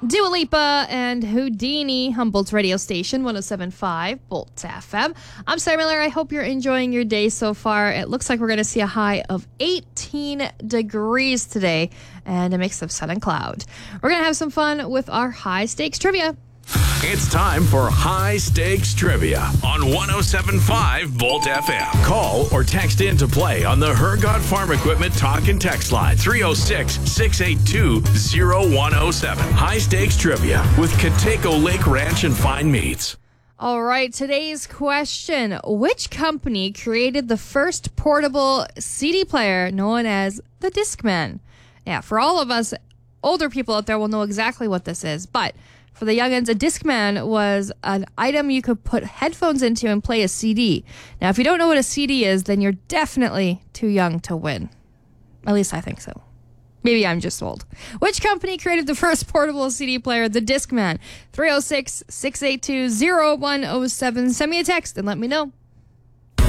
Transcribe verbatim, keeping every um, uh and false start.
Dua Lipa and Houdini, Humboldt's radio station, one oh seven point five, Bolt F M. I'm Sarah Miller. I hope you're enjoying your day so far. It looks like we're going to see a high of eighteen degrees today and a mix of sun and cloud. We're going to have some fun with our high stakes trivia. It's time for High Stakes Trivia on one oh seven point five Bolt F M. Call or text in to play on the Hergott Farm Equipment Talk and Text line three oh six, six eight two, oh one oh seven. High Stakes Trivia with Coteco Lake Ranch and Fine Meats. All right, today's question. Which company created the first portable C D player known as the Discman? Yeah, for all of us older people out there will know exactly what this is, but for the youngins, a Discman was an item you could put headphones into and play a C D. Now, if you don't know what a C D is, then you're definitely too young to win. At least I think so. Maybe I'm just old. Which company created the first portable C D player, the Discman? three oh six, six eight two, oh one oh seven. Send me a text and let me know.